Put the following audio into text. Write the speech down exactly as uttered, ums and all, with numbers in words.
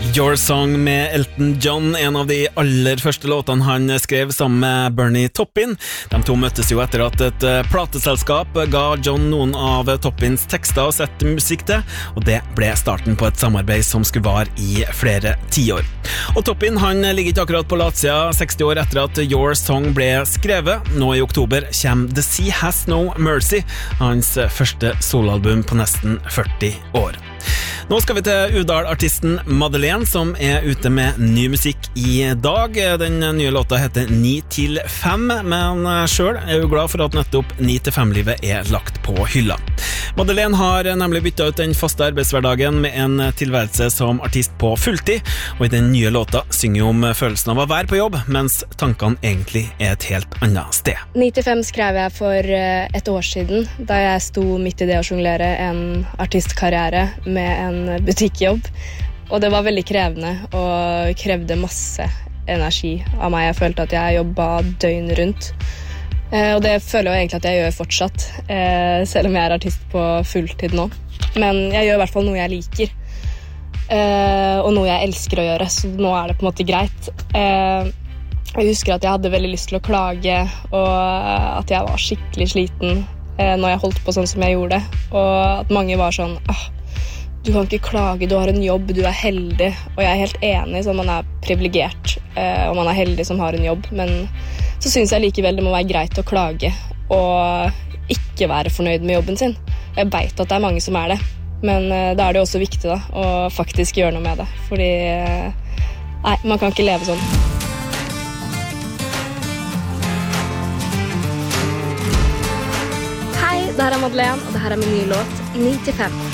Your Song med Elton John, en av de aller første låtene han skrev sammen med Bernie Taupin. De to møttes jo etter at et plateselskap ga John noen av Taupins tekster å sette musikk til, og det ble starten på et samarbeid som skulle vare i flere tiår. Og Taupin han ligger ikke akkurat på latsida seksti år etter at Your Song ble skrevet. Nå i oktober kommer The Sea Has No Mercy, hans første soloalbum på nesten førti år. Nå skal vi til Udal-artisten Madeleine, som er ute med ny musikk i dag. Den nye låta heter ni til fem, men selv er hun glad for at nettopp ni til fem-livet er lagt på hylla. Madeleine har nemlig byttet ut den faste arbeidshverdagen med en tilværelse som artist på fulltid, og i den nye låta synger hun om følelsen av å være på jobb, mens tankene egentlig er et helt annet sted. ni til fem skrev jeg for et år siden, da jeg sto midt i det å sjonglere en artistkarriere med en butikkjobb, og det var veldig krevende og krevde masse energi av meg. Jeg følte at jeg jobbet døgn rundt, eh, og det føler jeg egentlig at jeg gjør fortsatt, eh, selv om jeg er artist på fulltid nå. Men jeg gjør i hvert fall noe jeg liker, eh, og noe jeg elsker å gjøre, så nå er det på en måte greit. Eh, jeg husker at jeg hadde veldig lyst til å klage, og at jeg var skikkelig sliten eh, når jeg holdt på sånn som jeg gjorde, og at mange var sånn, ah, du kan ikke klage, du har en jobb, du er heldig, og jeg er helt enig, så man er privilegert, eh, og man er heldig som har en jobb, men så synes jeg likevel det må være greit å klage, og ikke være fornøyd med jobben sin. Jeg vet at det er mange som er det, men eh, da er det også viktig da, å faktisk gjøre noe med det, fordi eh, nei, man kan ikke leve sånn. Hei, det her er Madeleine, og det her er min nye låt, ni til fem.